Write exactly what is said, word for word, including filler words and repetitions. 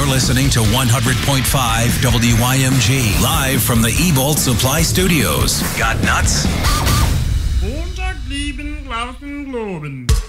You're listening to one hundred point five W Y M G, live from the E-Bolt Supply Studios. Got nuts? Montag, lieben, glauben, globen.